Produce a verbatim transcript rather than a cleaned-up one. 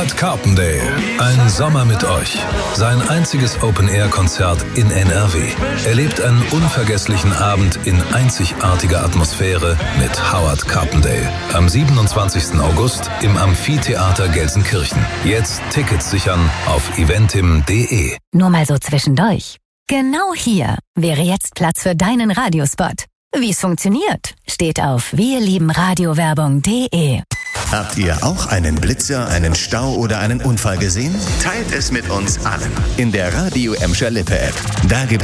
Carpendale, ein Sommer mit euch. Sein einziges Open-Air-Konzert in N R W. Erlebt einen unvergesslichen Abend in einzigartiger Atmosphäre mit Howard Carpendale. Am siebenundzwanzigsten August im Amphitheater Gelsenkirchen. Jetzt Tickets sichern auf eventim punkt de. Nur mal so zwischendurch. Genau hier wäre jetzt Platz für deinen Radiospot. Wie es funktioniert, steht auf wirliebenradiowerbung punkt de. Habt ihr auch einen Blitzer, einen Stau oder einen Unfall gesehen? Teilt es mit uns allen in der Radio Emscher Lippe App. Da gibt's